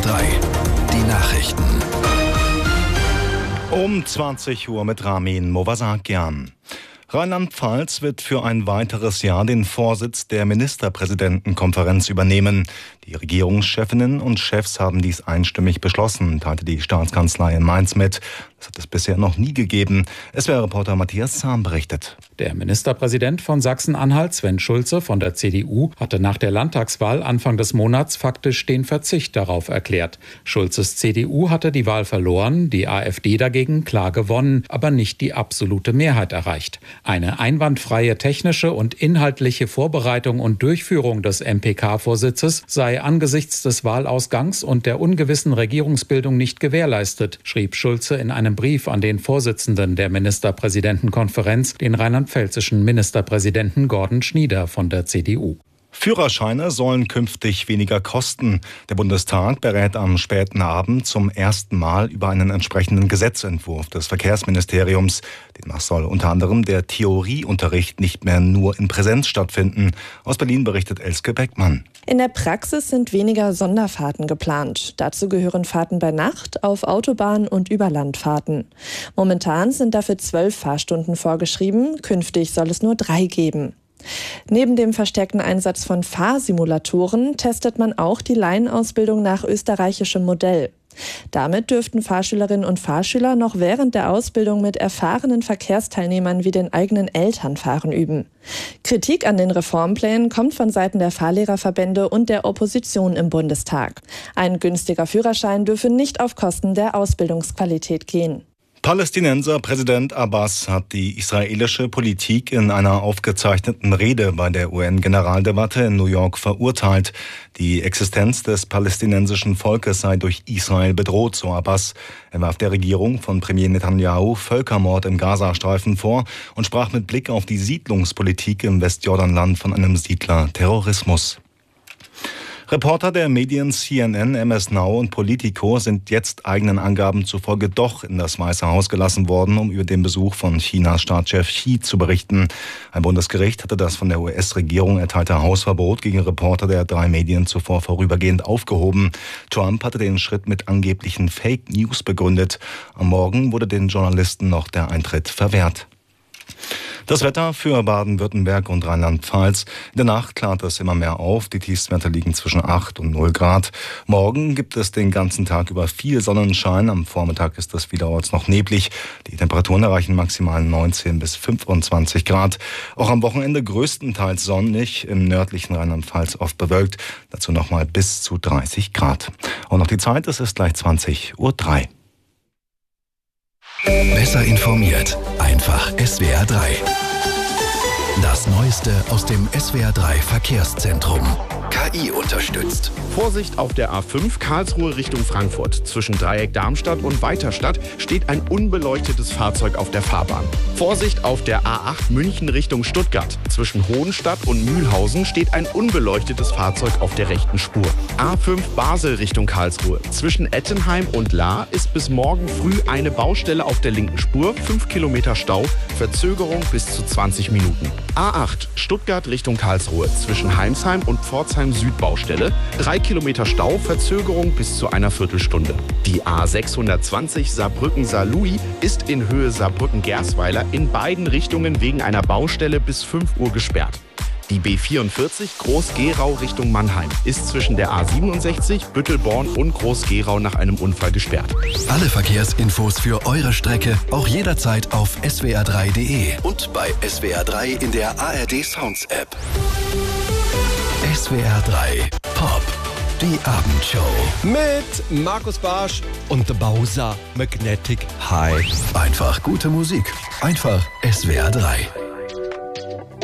3, die Nachrichten. Um 20 Uhr mit Ramin Movasakian. Rheinland-Pfalz wird für ein weiteres Jahr den Vorsitz der Ministerpräsidentenkonferenz übernehmen. Die Regierungschefinnen und Chefs haben dies einstimmig beschlossen, teilte die Staatskanzlei in Mainz mit. Das hat es bisher noch nie gegeben. SWR-Reporter Matthias Zahm berichtet. Der Ministerpräsident von Sachsen-Anhalt, Sven Schulze von der CDU, hatte nach der Landtagswahl Anfang des Monats faktisch den Verzicht darauf erklärt. Schulzes CDU hatte die Wahl verloren, die AfD dagegen klar gewonnen, aber nicht die absolute Mehrheit erreicht. Eine einwandfreie technische und inhaltliche Vorbereitung und Durchführung des MPK-Vorsitzes sei angesichts des Wahlausgangs und der ungewissen Regierungsbildung nicht gewährleistet, schrieb Schulze in einem Brief an den Vorsitzenden der Ministerpräsidentenkonferenz, den rheinland-pfälzischen Ministerpräsidenten Gordon Schnieder von der CDU. Führerscheine sollen künftig weniger kosten. Der Bundestag berät am späten Abend zum ersten Mal über einen entsprechenden Gesetzentwurf des Verkehrsministeriums. Demnach soll unter anderem der Theorieunterricht nicht mehr nur in Präsenz stattfinden. Aus Berlin berichtet Elske Beckmann. In der Praxis sind weniger Sonderfahrten geplant. Dazu gehören Fahrten bei Nacht, auf Autobahn und Überlandfahrten. Momentan sind dafür 12 Fahrstunden vorgeschrieben. Künftig soll es nur 3 geben. Neben dem verstärkten Einsatz von Fahrsimulatoren testet man auch die Laienausbildung nach österreichischem Modell. Damit dürften Fahrschülerinnen und Fahrschüler noch während der Ausbildung mit erfahrenen Verkehrsteilnehmern wie den eigenen Eltern fahren üben. Kritik an den Reformplänen kommt von Seiten der Fahrlehrerverbände und der Opposition im Bundestag. Ein günstiger Führerschein dürfe nicht auf Kosten der Ausbildungsqualität gehen. Palästinenser Präsident Abbas hat die israelische Politik in einer aufgezeichneten Rede bei der UN-Generaldebatte in New York verurteilt. Die Existenz des palästinensischen Volkes sei durch Israel bedroht, so Abbas. Er warf der Regierung von Premier Netanyahu Völkermord im Gazastreifen vor und sprach mit Blick auf die Siedlungspolitik im Westjordanland von einem Siedler-Terrorismus. Reporter der Medien CNN, MS Now und Politico sind jetzt eigenen Angaben zufolge doch in das Weiße Haus gelassen worden, um über den Besuch von Chinas Staatschef Xi zu berichten. Ein Bundesgericht hatte das von der US-Regierung erteilte Hausverbot gegen Reporter der 3 Medien zuvor vorübergehend aufgehoben. Trump hatte den Schritt mit angeblichen Fake News begründet. Am Morgen wurde den Journalisten noch der Eintritt verwehrt. Das Wetter für Baden-Württemberg und Rheinland-Pfalz. In der Nacht klart es immer mehr auf. Die Tiefstwerte liegen zwischen 8 und 0 Grad. Morgen gibt es den ganzen Tag über viel Sonnenschein. Am Vormittag ist es vielerorts noch neblig. Die Temperaturen erreichen maximal 19 bis 25 Grad. Auch am Wochenende größtenteils sonnig, im nördlichen Rheinland-Pfalz oft bewölkt. Dazu nochmal bis zu 30 Grad. Und noch die Zeit, es ist gleich 20:03 Uhr. Besser informiert, einfach SWR 3. Das Neueste aus dem SWR 3 Verkehrszentrum. KI unterstützt. Vorsicht auf der A5 Karlsruhe Richtung Frankfurt. Zwischen Dreieck Darmstadt und Weiterstadt steht ein unbeleuchtetes Fahrzeug auf der Fahrbahn. Vorsicht auf der A8 München Richtung Stuttgart. Zwischen Hohenstadt und Mühlhausen steht ein unbeleuchtetes Fahrzeug auf der rechten Spur. A5 Basel Richtung Karlsruhe. Zwischen Ettenheim und Lahr ist bis morgen früh eine Baustelle auf der linken Spur. 5 Kilometer Stau, Verzögerung bis zu 20 Minuten. A8 Stuttgart Richtung Karlsruhe. Zwischen Heimsheim und Pforzheim Südbaustelle. 3 Kilometer Stau, Verzögerung bis zu einer Viertelstunde. Die A620 Saarbrücken-Saarlouis ist in Höhe Saarbrücken-Gersweiler in beiden Richtungen wegen einer Baustelle bis 5 Uhr gesperrt. Die B44 Groß-Gerau Richtung Mannheim ist zwischen der A67 Büttelborn und Groß-Gerau nach einem Unfall gesperrt. Alle Verkehrsinfos für eure Strecke auch jederzeit auf swr3.de und bei SWR 3 in der ARD Sounds App. SWR 3 Pop, die Abendshow. Mit Markus Barsch und The Bowser Magnetic High. Einfach gute Musik. Einfach SWR 3.